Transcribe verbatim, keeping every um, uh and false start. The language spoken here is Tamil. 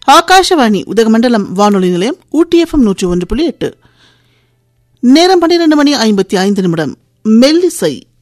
ஆகாஷவாணி உதகமண்டலம் வானொலி நிலையம் ஊட்டி எஃப்எம் நூற்றி ஒன்று புள்ளி எட்டு. நேரம் பன்னிரண்டு மணி ஐம்பத்தி ஐந்து நிமிடம். மெல்லிசை